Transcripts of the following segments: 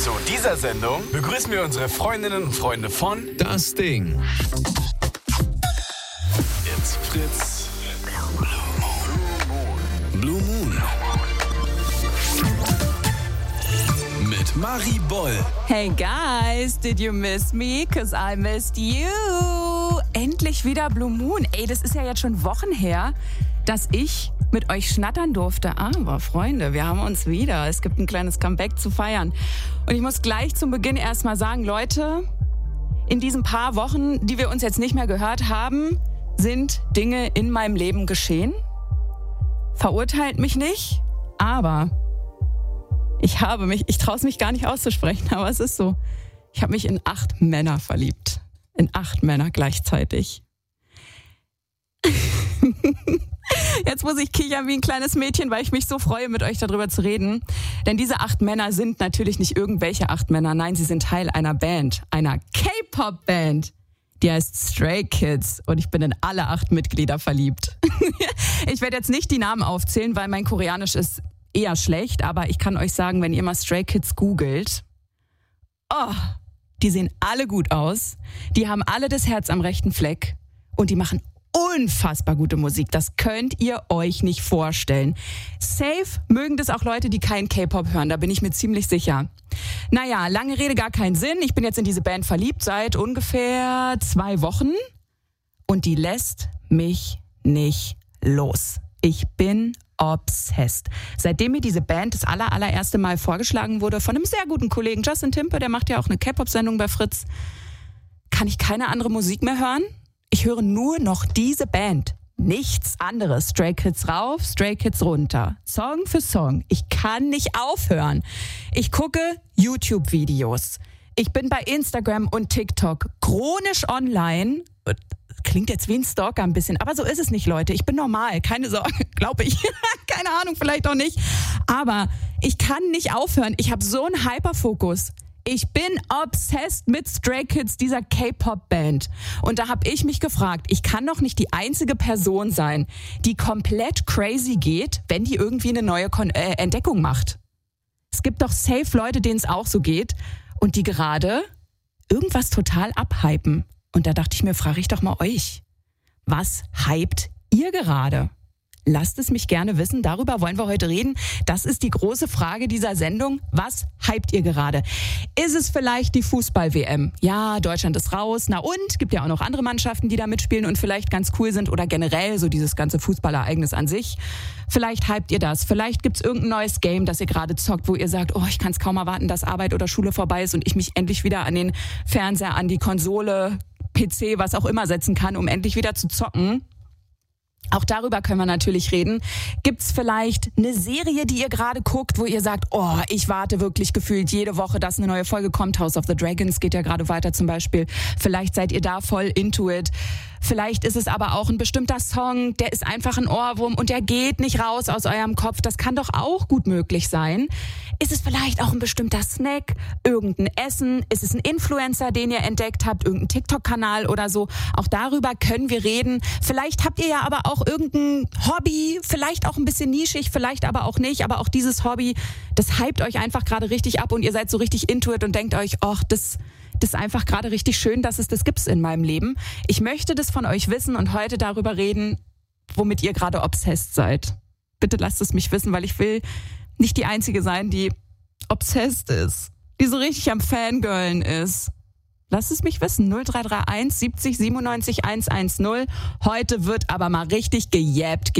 Zu dieser Sendung begrüßen wir unsere Freundinnen und Freunde von Das Ding. It's Fritz. Blue Moon. Mit Marie Boll. Hey guys, did you miss me? 'Cause I missed you. Endlich wieder Blue Moon. Ey, das ist ja jetzt schon Wochen her, dass ich mit euch schnattern durfte. Aber Freunde, wir haben uns wieder. Es gibt ein kleines Comeback zu feiern. Und ich muss gleich zum Beginn erstmal sagen, Leute, in diesen paar Wochen, die wir uns jetzt nicht mehr gehört haben, sind Dinge in meinem Leben geschehen. Verurteilt mich nicht, aber ich traue es mich gar nicht auszusprechen, aber es ist so. Ich habe mich in 8 Männer verliebt. In 8 Männer gleichzeitig. Jetzt muss ich kichern wie ein kleines Mädchen, weil ich mich so freue, mit euch darüber zu reden. Denn diese 8 Männer sind natürlich nicht irgendwelche 8 Männer. Nein, sie sind Teil einer Band, einer K-Pop-Band. Die heißt Stray Kids und ich bin in alle 8 Mitglieder verliebt. Ich werde jetzt nicht die Namen aufzählen, weil mein Koreanisch ist eher schlecht, aber ich kann euch sagen, wenn ihr mal Stray Kids googelt, die sehen alle gut aus, die haben alle das Herz am rechten Fleck und die machen unfassbar gute Musik. Das könnt ihr euch nicht vorstellen. Safe mögen das auch Leute, die keinen K-Pop hören, da bin ich mir ziemlich sicher. Naja, lange Rede, gar keinen Sinn. Ich bin jetzt in diese Band verliebt seit ungefähr 2 Wochen und die lässt mich nicht los. Ich bin obsessed. Seitdem mir diese Band das allererste Mal vorgeschlagen wurde von einem sehr guten Kollegen, Justin Timpe, der macht ja auch eine K-Pop-Sendung bei Fritz, kann ich keine andere Musik mehr hören. Ich höre nur noch diese Band. Nichts anderes. Stray Kids rauf, Stray Kids runter. Song für Song. Ich kann nicht aufhören. Ich gucke YouTube-Videos. Ich bin bei Instagram und TikTok chronisch online. Klingt jetzt wie ein Stalker ein bisschen, aber so ist es nicht, Leute. Ich bin normal, keine Sorge, glaube ich. Keine Ahnung, vielleicht auch nicht. Aber ich kann nicht aufhören. Ich habe so einen Hyperfokus. Ich bin obsessed mit Stray Kids, dieser K-Pop-Band. Und da habe ich mich gefragt, ich kann doch nicht die einzige Person sein, die komplett crazy geht, wenn die irgendwie eine neue Entdeckung macht. Es gibt doch safe Leute, denen es auch so geht und die gerade irgendwas total abhypen. Und da dachte ich mir, frage ich doch mal euch, was hypt ihr gerade? Lasst es mich gerne wissen, darüber wollen wir heute reden. Das ist die große Frage dieser Sendung. Was hypt ihr gerade? Ist es vielleicht die Fußball-WM? Ja, Deutschland ist raus. Na und? Gibt ja auch noch andere Mannschaften, die da mitspielen und vielleicht ganz cool sind oder generell so dieses ganze Fußballereignis an sich. Vielleicht hypt ihr das. Vielleicht gibt's irgendein neues Game, das ihr gerade zockt, wo ihr sagt, ich kann es kaum erwarten, dass Arbeit oder Schule vorbei ist und ich mich endlich wieder an den Fernseher, an die Konsole, PC, was auch immer setzen kann, um endlich wieder zu zocken. Auch darüber können wir natürlich reden. Gibt's vielleicht eine Serie, die ihr gerade guckt, wo ihr sagt, ich warte wirklich gefühlt jede Woche, dass eine neue Folge kommt. House of the Dragons geht ja gerade weiter zum Beispiel. Vielleicht seid ihr da voll into it. Vielleicht ist es aber auch ein bestimmter Song, der ist einfach ein Ohrwurm und der geht nicht raus aus eurem Kopf. Das kann doch auch gut möglich sein. Ist es vielleicht auch ein bestimmter Snack, irgendein Essen? Ist es ein Influencer, den ihr entdeckt habt, irgendein TikTok-Kanal oder so? Auch darüber können wir reden. Vielleicht habt ihr ja aber auch irgendein Hobby, vielleicht auch ein bisschen nischig, vielleicht aber auch nicht. Aber auch dieses Hobby, das hypt euch einfach gerade richtig ab und ihr seid so richtig into it und denkt euch, das ist einfach gerade richtig schön, dass es das gibt in meinem Leben. Ich möchte das von euch wissen und heute darüber reden, womit ihr gerade obsessed seid. Bitte lasst es mich wissen, weil ich will nicht die Einzige sein, die obsessed ist, die so richtig am Fangirlen ist. Lasst es mich wissen. 0331 70 97 110. Heute wird aber mal richtig gejappt.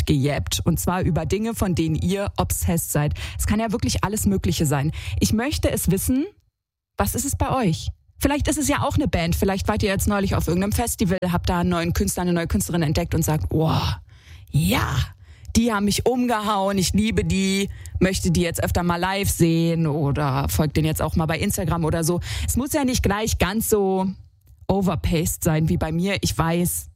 Und zwar über Dinge, von denen ihr obsessed seid. Es kann ja wirklich alles Mögliche sein. Ich möchte es wissen, was ist es bei euch? Vielleicht ist es ja auch eine Band. Vielleicht wart ihr jetzt neulich auf irgendeinem Festival, habt da einen neuen Künstler, eine neue Künstlerin entdeckt und sagt, ja, die haben mich umgehauen, ich liebe die, möchte die jetzt öfter mal live sehen oder folgt denen jetzt auch mal bei Instagram oder so. Es muss ja nicht gleich ganz so overpaced sein wie bei mir. Ich weiß,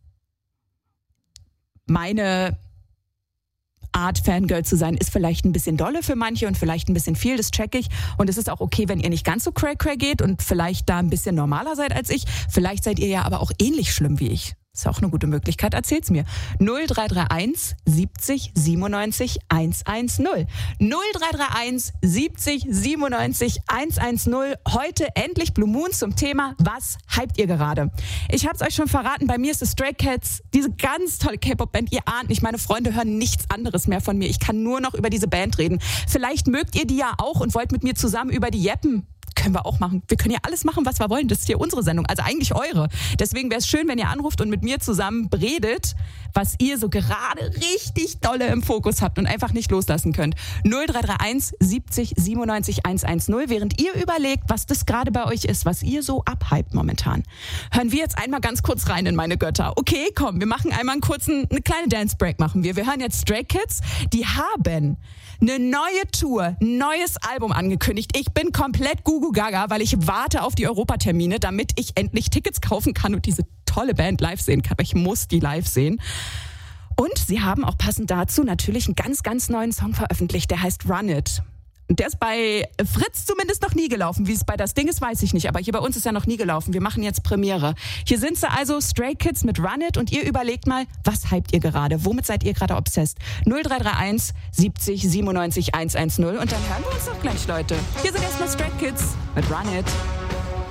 meine Art, Fangirl zu sein, ist vielleicht ein bisschen dolle für manche und vielleicht ein bisschen viel, das check ich. Und es ist auch okay, wenn ihr nicht ganz so cray geht und vielleicht da ein bisschen normaler seid als ich. Vielleicht seid ihr ja aber auch ähnlich schlimm wie ich. Ist auch eine gute Möglichkeit, erzähl's mir. 0331 70 97 110. 0331 70 97 110. Heute endlich Blue Moon zum Thema, was hypt ihr gerade? Ich hab's euch schon verraten, bei mir ist es Stray Cats, diese ganz tolle K-Pop-Band. Ihr ahnt nicht, meine Freunde hören nichts anderes mehr von mir. Ich kann nur noch über diese Band reden. Vielleicht mögt ihr die ja auch und wollt mit mir zusammen über die jeppen. Können wir auch machen. Wir können ja alles machen, was wir wollen. Das ist hier unsere Sendung, also eigentlich eure. Deswegen wäre es schön, wenn ihr anruft und mit mir zusammen redet, was ihr so gerade richtig dolle im Fokus habt und einfach nicht loslassen könnt. 0331 70 97 110, während ihr überlegt, was das gerade bei euch ist, was ihr so abhypt momentan. Hören wir jetzt einmal ganz kurz rein in meine Götter. Okay, komm, wir machen einmal eine kleine Dance-Break machen wir. Wir hören jetzt Stray Kids. Die haben eine neue Tour, neues Album angekündigt. Ich bin komplett Gugu Gaga, weil ich warte auf die Europatermine, damit ich endlich Tickets kaufen kann und diese tolle Band live sehen kann. Ich muss die live sehen. Und sie haben auch passend dazu natürlich einen ganz, ganz neuen Song veröffentlicht, der heißt Run It. Und der ist bei Fritz zumindest noch nie gelaufen. Wie es bei Das Ding ist, weiß ich nicht. Aber hier bei uns ist er noch nie gelaufen. Wir machen jetzt Premiere. Hier sind sie also, Stray Kids mit Run It. Und ihr überlegt mal, was hypt ihr gerade? Womit seid ihr gerade obsessed? 0331 70 97 110. Und dann hören wir uns doch gleich, Leute. Hier sind erstmal Stray Kids mit Run It.